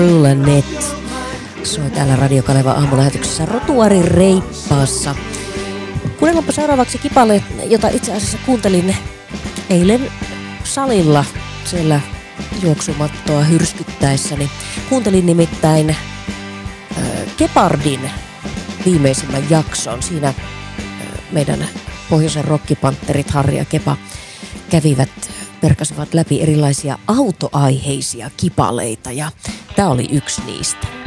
Net soi täällä Radio Kaleva aamulähetyksessä Rotuarin reippaassa. Kuunnellaanpa seuraavaksi kipale, jota itse asiassa kuuntelin eilen salilla siellä juoksumattoa hyrskyttäessäni. Kuuntelin nimittäin Gepardin viimeisimmän jakson. Siinä meidän pohjoisen rockipantterit Harri ja Kepa perkasivat läpi erilaisia autoaiheisia kipaleita ja tämä oli yksi niistä.